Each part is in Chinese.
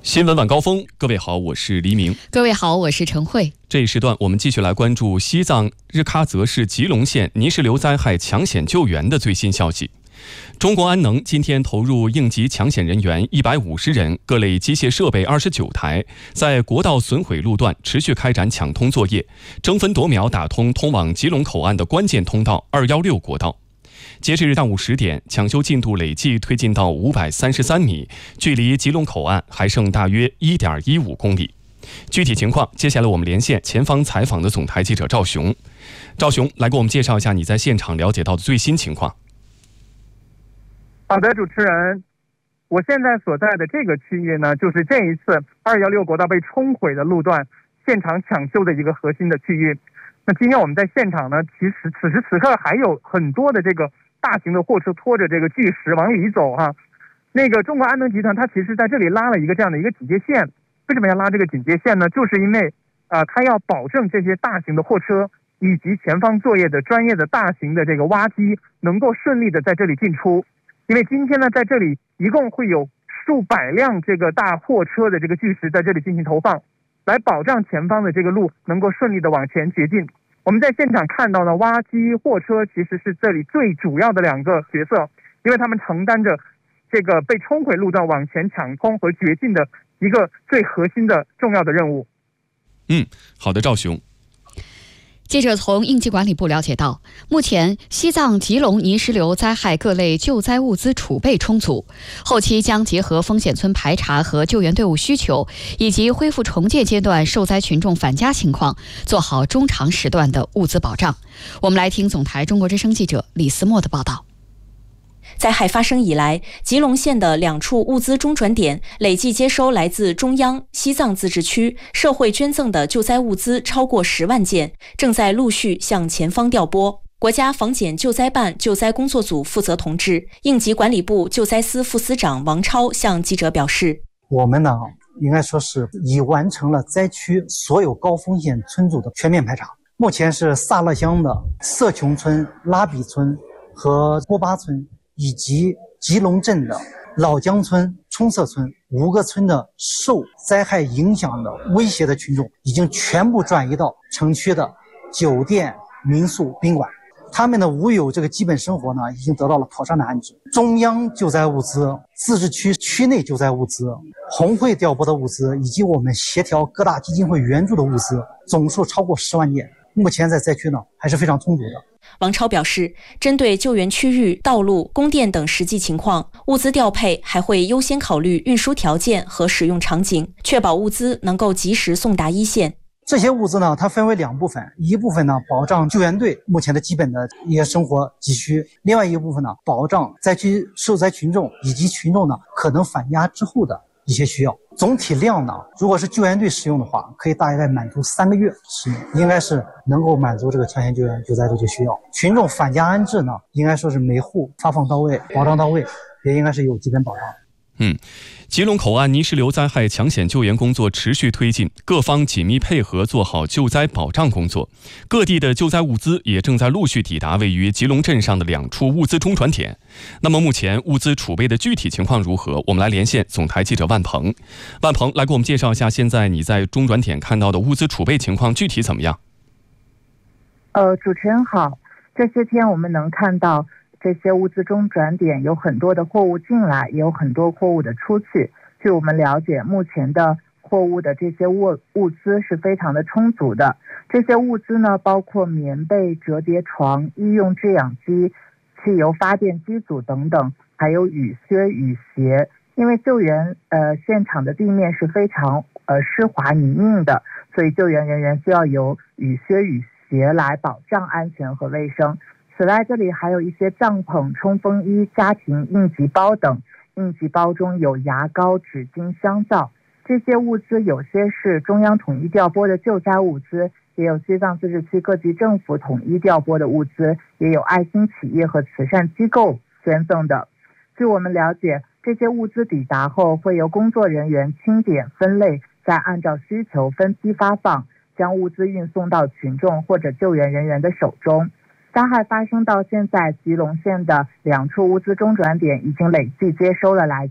新闻晚高峰，各位好，我是黎明。 各位好，我是陈慧。 这一时段我们继续来关注西藏日喀则市吉隆县泥石流灾害抢险救援的最新消息。中国安能今天投入应急抢险人员150人，各类机械设备29台，在国道损毁路段持续开展抢通作业，争分夺秒打通通往吉隆口岸的关键通道216国道。截至上午10点，抢修进度累计推进到533米，距离吉隆口岸还剩大约1.15公里。具体情况，接下来我们连线前方采访的总台记者赵雄。赵雄，来给我们介绍一下你在现场了解到的最新情况。 好的，主持人，我现在所在的这个区域呢，就是这一次216国道被冲毁的路段现场抢修的一个核心的区域。那今天我们在现场呢，其实此时此刻还有很多的这个大型的货车拖着这个巨石往里走哈。那个中国安能集团它其实在这里拉了一个这样的一个警戒线。为什么要拉这个警戒线呢？就是因为它要保证这些大型的货车以及前方作业的专业的大型的这个挖机能够顺利的在这里进出。因为今天呢，在这里一共会有数百辆这个大货车的这个巨石在这里进行投放，来保障前方的这个路能够顺利的往前前进。我们在现场看到呢，挖机货车其实是这里最主要的两个角色，因为他们承担着这个被冲毁路段往前抢通和掘进的一个最核心的重要的任务。 好的，赵雄。 记者从应急管理部了解到，目前西藏吉隆泥石流灾害各类救灾物资储备充足，后期将结合风险村排查和救援队伍需求，以及恢复重建阶段受灾群众返家情况，做好中长时段的物资保障。我们来听总台中国之声记者李思墨的报道。 灾害发生以来，吉隆县的2处物资中转点累计接收来自中央、西藏自治区社会捐赠的救灾物资超过10万件，正在陆续向前方调拨。国家防检救灾办救灾工作组负责同志、应急管理部救灾司副司长王超向记者表示：“ 我们呢，应该说是已完成了灾区所有高风险村组的全面排查。目前是萨勒乡的色琼村、拉比村和波巴村，以及吉隆镇的老江村、冲色村5个村的受灾害影响的威胁的群众，已经全部转移到城区的酒店、民宿、宾馆。他们的无有这个基本生活呢，已经得到了妥善的安置。中央救灾物资、自治区区内救灾物资、红会调拨的物资，以及我们协调各大基金会援助的物资，总数超过10万件。目前在灾区呢，还是非常充足的。” 王超表示，针对救援区域、道路、供电等实际情况，物资调配还会优先考虑运输条件和使用场景，确保物资能够及时送达一线。 这些物资呢，它分为2部分，一部分呢保障救援队目前的基本的一些生活急需，另外一部分呢保障灾区受灾群众以及群众呢可能返家之后的一些需要。总体量呢，如果是救援队使用的话，可以大概满足3个月使用，应该是能够满足这个抢险救援救灾的这个需要。群众返家安置呢，应该说是每户发放到位，保障到位，也应该是有基本保障。 吉隆口岸泥石流灾害抢险救援工作持续推进，各方紧密配合做好救灾保障工作。各地的救灾物资也正在陆续抵达位于吉隆镇上的2处物资中转点。那么目前物资储备的具体情况如何？我们来连线总台记者万鹏。万鹏，来给我们介绍一下现在你在中转点看到的物资储备情况具体怎么样？ 主持人好，这些天我们能看到这些物资中转点有很多的货物进来，也有很多货物的出去。据我们了解，目前的货物的这些物资是非常的充足的。这些物资呢，包括棉被、折叠床、医用制氧机、汽油发电机组等等，还有雨靴、雨鞋。因为救援现场的地面是非常湿滑泥泞的，所以救援人员需要有雨靴、雨鞋来保障安全和卫生。此外，这里还有一些帐篷、冲锋衣、家庭应急包等。应急包中有牙膏、纸巾、香皂。这些物资有些是中央统一调拨的救灾物资，也有西藏自治区各级政府统一调拨的物资，也有爱心企业和慈善机构捐赠的。据我们了解，这些物资抵达后，会由工作人员清点分类，再按照需求分批发放，将物资运送到群众或者救援人员的手中。灾害发生到现在，吉隆县的2处物资中转点已经累计接收了来自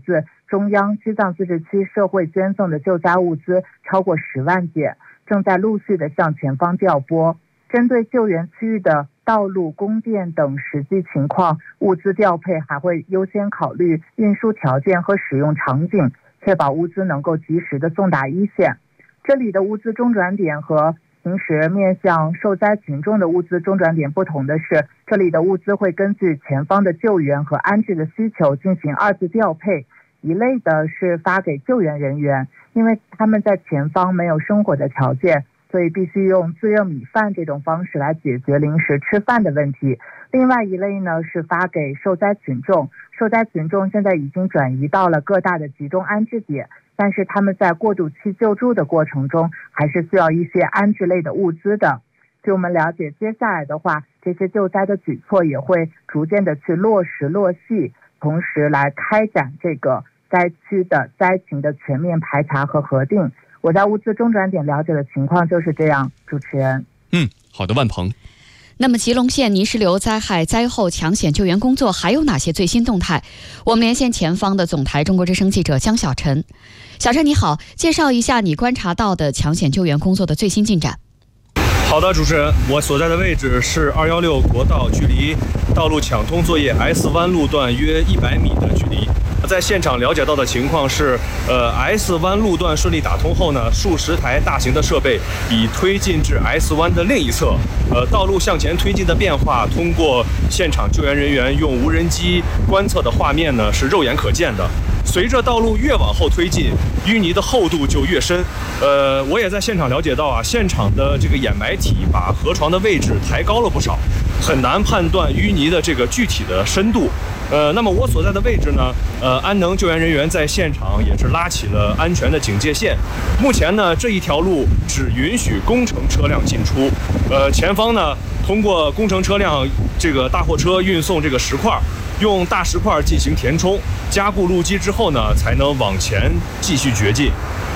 中央、西藏自治区社会捐赠的救灾物资超过10万件，正在陆续的向前方调拨。针对救援区域的道路、供电等实际情况，物资调配还会优先考虑运输条件和使用场景，确保物资能够及时的送达一线。这里的物资中转点和平时面向受灾群众的物资中转点不同的是，这里的物资会根据前方的救援和安置的需求进行2次调配。一类的是发给救援人员，因为他们在前方没有生活的条件，所以必须用自热米饭这种方式来解决临时吃饭的问题。另外一类呢是发给受灾群众，受灾群众现在已经转移到了各大的集中安置点，但是他们在过渡期救助的过程中还是需要一些安置类的物资的。据我们了解，接下来的话，这些救灾的举措也会逐渐的去落实落细，同时来开展这个灾区的灾情的全面排查和核定。我在物资中转点了解的情况就是这样，主持人。 好的，万鹏。 那么吉隆县泥石流灾害灾后抢险救援工作还有哪些最新动态？我们连线前方的总台中国之声记者江小晨。小晨你好，介绍一下你观察到的抢险救援工作的最新进展。 好的，主持人，我所在的位置是216国道，距离道路抢通作业 S 湾路段约100米的距离。在现场了解到的情况是，S 湾路段顺利打通后呢，数十台大型的设备已推进至 S 湾的另一侧。道路向前推进的变化，通过现场救援人员用无人机观测的画面呢，是肉眼可见的。随着道路越往后推进，淤泥的厚度就越深。我也在现场了解到啊，现场的这个掩埋体把河床的位置抬高了不少，很难判断淤泥的这个具体的深度。那么我所在的位置呢，安能救援人员在现场也是拉起了安全的警戒线。目前呢，这一条路只允许工程车辆进出。前方呢，通过工程车辆这个大货车运送这个石块，用大石块进行填充，加固路基之后呢，才能往前继续掘进。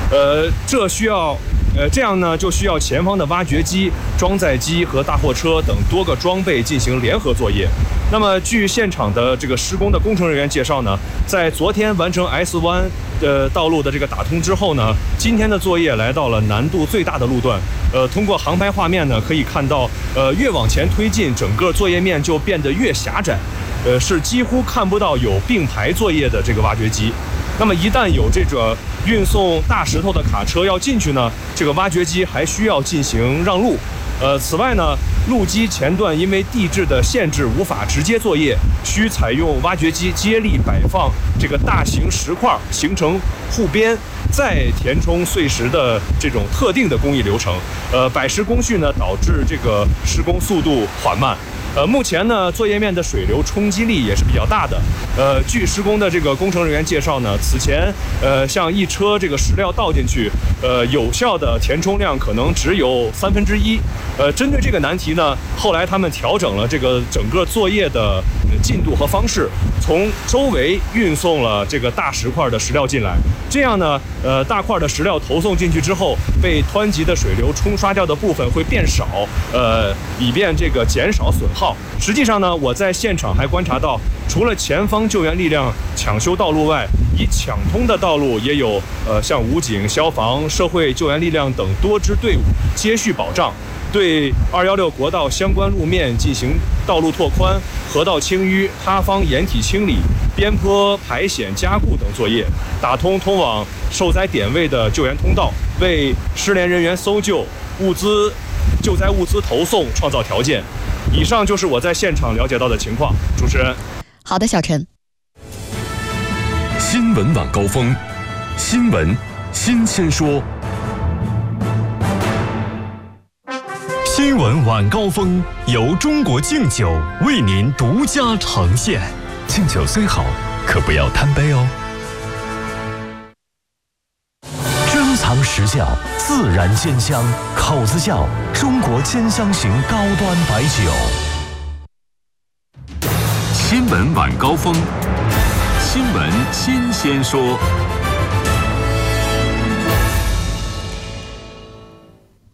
这样呢，就需要前方的挖掘机、装载机和大货车等多个装备进行联合作业。那么，据现场的这个施工的工程人员介绍呢，在昨天完成 S 湾道路的这个打通之后呢，今天的作业来到了难度最大的路段。通过航拍画面呢，可以看到，越往前推进，整个作业面就变得越狭窄，是几乎看不到有并排作业的这个挖掘机。那么一旦有这个运送大石头的卡车要进去呢，这个挖掘机还需要进行让路。此外呢，路基前段因为地质的限制无法直接作业，需采用挖掘机接力摆放这个大型石块形成护边，再填充碎石的这种特定的工艺流程。摆石工序呢，导致这个施工速度缓慢。目前呢，作业面的水流冲击力也是比较大的。据施工的这个工程人员介绍呢，此前像一车这个石料倒进去，有效的填充量可能只有1/3。针对这个难题呢，后来他们调整了这个整个作业的进度和方式，从周围运送了这个大石块的石料进来。这样呢，大块的石料投送进去之后，被湍急的水流冲刷掉的部分会变少，以便这个减少损耗。实际上呢，我在现场还观察到，除了前方救援力量抢修道路外，已抢通的道路也有像武警、消防、社会救援力量等多支队伍接续保障，对216国道相关路面进行道路拓宽、河道清淤、塌方掩体清理、边坡排险加固等作业，打通通往受灾点位的救援通道，为失联人员搜救、救灾物资投送创造条件。以上就是我在现场了解到的情况。主持人， 好的，小陈。 新闻晚高峰，新闻新鲜说。新闻晚高峰由中国敬酒为您独家呈现。敬酒虽好，可不要贪杯哦。珍藏实效，自然鲜香，口子窖中国兼香型高端白酒。新闻晚高峰，新闻新鲜说。 5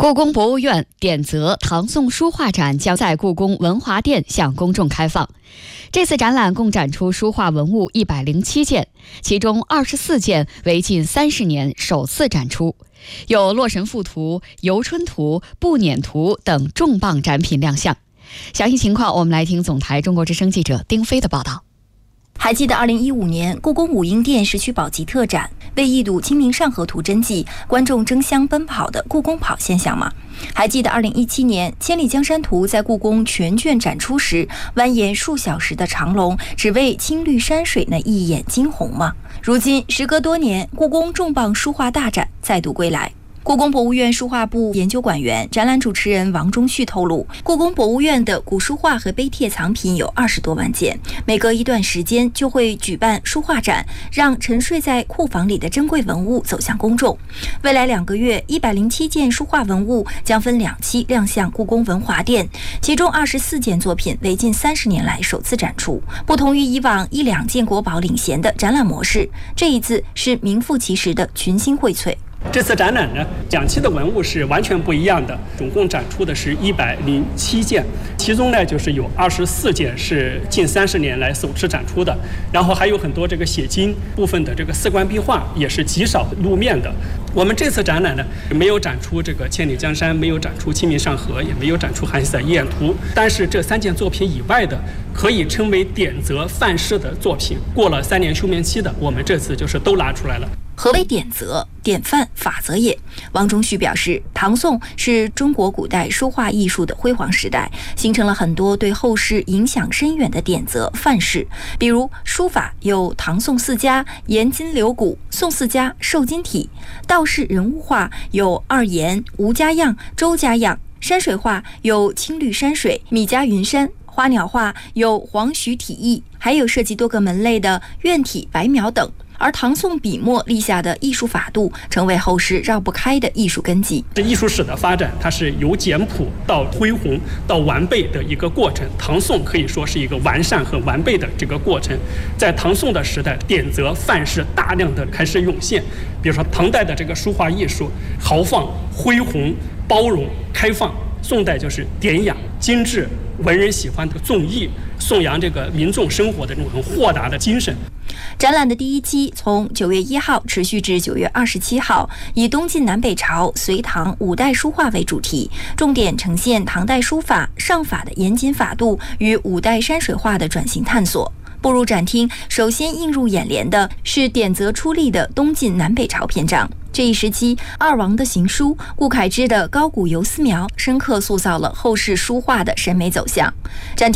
故宫博物院典则唐宋书画展将在故宫文华殿向公众开放。这次展览共展出书画文物107件，其中24件为近30年首次展出，有《洛神赋图》、《游春图》、《步辇图》等重磅展品亮相。详细情况，我们来听总台中国之声记者丁飞的报道。 还记得2015年故宫武英殿石渠宝笈特展为一睹《清明上河图》真迹，观众争相奔跑的故宫跑现象吗？还记得2017年《千里江山图》在故宫全卷展出时，蜿蜒数小时的长龙只为青绿山水那一眼惊鸿吗？如今时隔多年，故宫重磅书画大展再度归来。故宫博物院书画部研究馆员、展览主持人王忠旭透露，故宫博物院的古书画和碑帖藏品有20多万件，每隔一段时间就会举办书画展，让沉睡在库房里的珍贵文物走向公众。未来2个月，107件书画文物将分2期亮相故宫文华殿，其中24件作品为近30年来首次展出。不同于以往1、2件国宝领衔的展览模式，这一次是名副其实的群星荟萃。 这次展览呢，2期的文物是完全不一样的，总共展出的是107件，其中呢就是有24件是近30年来首次展出的，然后还有很多这个写经部分的这个4观壁画也是极少露面的。我们这次展览呢，没有展出这个千里江山，没有展出清明上河，也没有展出韩熙载夜宴图，但是这3件作品以外的，可以称为典则范式的作品，过了3年休眠期的，我们这次就是都拿出来了。 何为典则、典范、法则也？王忠旭表示，唐宋是中国古代书画艺术的辉煌时代，形成了很多对后世影响深远的典则范式。比如书法有唐宋4家颜金鎏骨，宋4家瘦金体；道士人物画有二颜、吴家样、周家样；山水画有青绿山水、米家云山；花鸟画有黄徐体意，还有涉及多个门类的院体、白描等。而唐宋笔墨立下的艺术法度，成为后世绕不开的艺术根基。 这艺术史的发展，它是由简朴到恢宏到完备的一个过程。唐宋可以说是一个完善和完备的这个过程。在唐宋的时代，典则范式大量的开始涌现。比如说唐代的这个书画艺术，豪放、恢宏、包容、开放；宋代就是典雅、精致、文人喜欢的纵逸，颂扬这个民众生活的这种很豁达的精神。 展览的第1期从9月1号持续至9月27号，以东晋南北朝、隋唐5代书画为主题，重点呈现唐代书法、上法的严谨法度与5代山水画的转型探索。步入展厅，首先映入眼帘的是典则出力的东晋南北朝篇章。这一时期，二王的行书、顾恺之的高古游丝描，深刻塑造了后世书画的审美走向。展厅